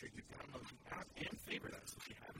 sure you download the app and favorite us if you have.